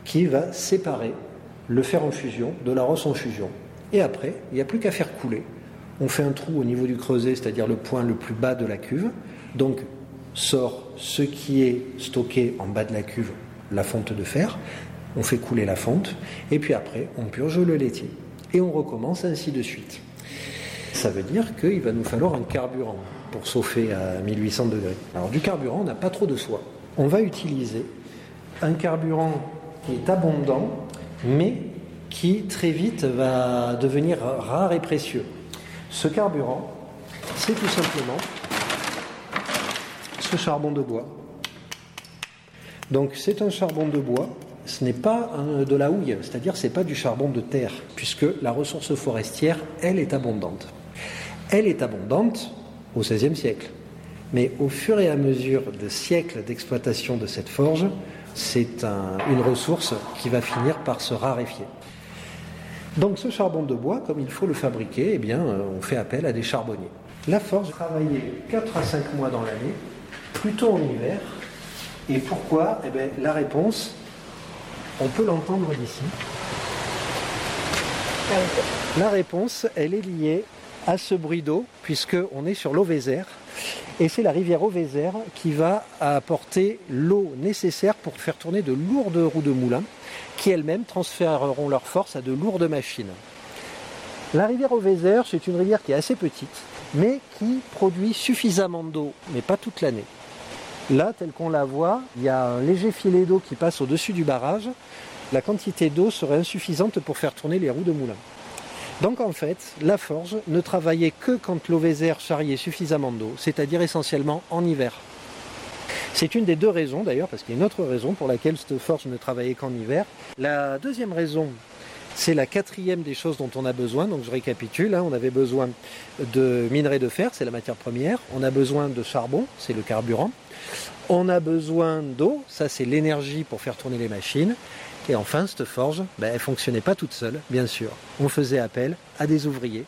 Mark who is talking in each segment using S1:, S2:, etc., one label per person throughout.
S1: qui va séparer le fer en fusion de la rosse en fusion. Et après, il n'y a plus qu'à faire couler. On fait un trou au niveau du creuset, c'est-à-dire le point le plus bas de la cuve. Donc sort ce qui est stocké en bas de la cuve, la fonte de fer. On fait couler la fonte. Et puis après, on purge le laitier. Et on recommence ainsi de suite. Ça veut dire qu'il va nous falloir un carburant pour chauffer à 1800 degrés. Alors du carburant, on n'a pas trop de choix. On va utiliser un carburant qui est abondant, mais qui très vite va devenir rare et précieux. Ce carburant, c'est tout simplement ce charbon de bois. Donc c'est un charbon de bois, ce n'est pas de la houille, c'est-à-dire c'est pas du charbon de terre, puisque la ressource forestière, elle est abondante. Elle est abondante au XVIe siècle. Mais au fur et à mesure de siècles d'exploitation de cette forge, c'est une ressource qui va finir par se raréfier. Donc ce charbon de bois, comme il faut le fabriquer, on fait appel à des charbonniers. La forge travaillait 4 à 5 mois dans l'année, plutôt en hiver. Et pourquoi ? La réponse, on peut l'entendre d'ici. La réponse, elle est liée à ce bruit d'eau, puisqu'on est sur l'Auvézère. Et c'est la rivière Auvézère qui va apporter l'eau nécessaire pour faire tourner de lourdes roues de moulin, qui elles-mêmes transféreront leur force à de lourdes machines. La rivière Auvézère, c'est une rivière qui est assez petite, mais qui produit suffisamment d'eau, mais pas toute l'année. Là, telle qu'on la voit, il y a un léger filet d'eau qui passe au-dessus du barrage. La quantité d'eau serait insuffisante pour faire tourner les roues de moulin. Donc en fait, la forge ne travaillait que quand l'Auvézère charriait suffisamment d'eau, c'est-à-dire essentiellement en hiver. C'est une des deux raisons d'ailleurs, parce qu'il y a une autre raison pour laquelle cette forge ne travaillait qu'en hiver. La deuxième raison, c'est la quatrième des choses dont on a besoin, donc je récapitule, on avait besoin de minerai de fer, c'est la matière première, on a besoin de charbon, c'est le carburant, on a besoin d'eau, ça c'est l'énergie pour faire tourner les machines, et enfin cette forge, elle ne fonctionnait pas toute seule, bien sûr, on faisait appel à des ouvriers.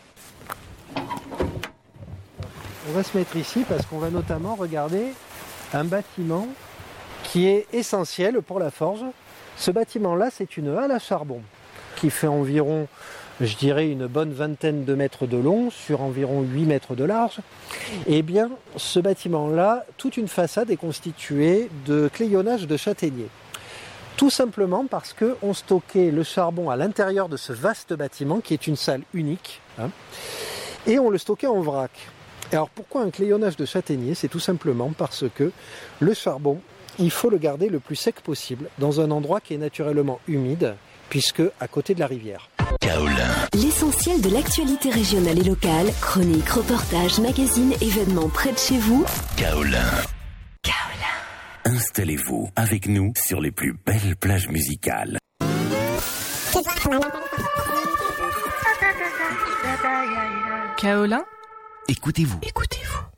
S1: On va se mettre ici parce qu'on va notamment regarder un bâtiment qui est essentiel pour la forge. Ce bâtiment-là, c'est une halle à charbon qui fait environ, je dirais, une bonne vingtaine de mètres de long sur environ 8 mètres de large. Eh bien, ce bâtiment-là, toute une façade est constituée de clayonnage de châtaignier. Tout simplement parce qu'on stockait le charbon à l'intérieur de ce vaste bâtiment qui est une salle unique, et on le stockait en vrac. Alors pourquoi un clayonnage de châtaignier ? C'est tout simplement parce que le charbon, il faut le garder le plus sec possible dans un endroit qui est naturellement humide, puisque à côté de la rivière.
S2: Kaolin.
S3: L'essentiel de l'actualité régionale et locale, chroniques, reportages, magazines, événements près de chez vous.
S2: Kaolin. Installez-vous avec nous sur les plus belles plages musicales.
S4: Kaolin.
S2: Écoutez-vous.
S3: Écoutez-vous.